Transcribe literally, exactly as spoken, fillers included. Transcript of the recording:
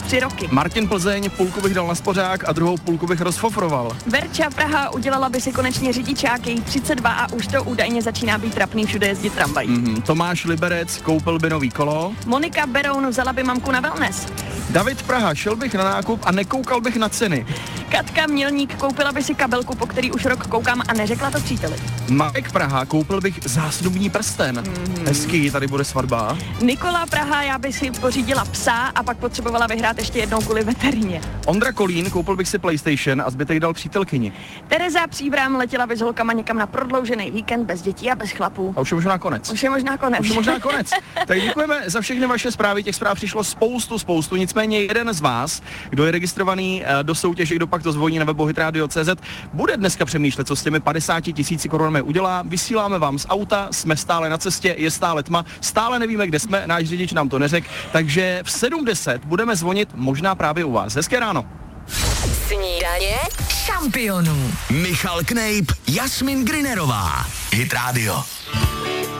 tři roky. Martin Plzeň, půlku bych dal na spořák a druhou půlku bych rozfofroval. Verča Praha, udělala by si konečně řidičák, její třicet dva a už to údajně začíná být trapný všude jezdit tramvají. Mm-hmm. Tomáš Liberec, koupil by nový kolo. Monika Beroun, vzala by mamku na wellness. David Praha, šel bych na nákup a nekoukal bych na ceny. Katka Mělník, koupila by si kabelku, po který už rok koukám a neřekla to příteli. Marek Praha, koupil bych zásnubní prsten. Mm-hmm. Hezký, tady bude svatba. Nikola Praha, já by si pořídila psa a pak potřebovala vyhrát ještě jednou kvůli veterině. Ondra Kolín, koupil bych si PlayStation a zbytek dal přítelkyni. Tereza Příbram, letěla by s holkama někam na prodloužený víkend bez dětí a bez chlapů. A už je možná konec. Už je možná konec. Už je možná konec. Tak děkujeme za všechny vaše zprávy, těch zpráv přišlo spoustu, spoustu, nicméně jeden z vás, kdo je registrovaný do soutěže, kdo pak to zvoní na webu hitradio tečka cé zet, bude dneska přemýšlet, co s těmi padesáti tisíci korunami udělá. Vysíláme vám z auta, jsme stále na cestě, je stále tma, stále nevíme, kde jsme, náš řidič nám to neřekl, takže v sedm deset budeme zvonit možná právě u vás. Hezké ráno. Snídaně šampionů. Michal Knejp, Jasmin Grinerová. Hit Radio.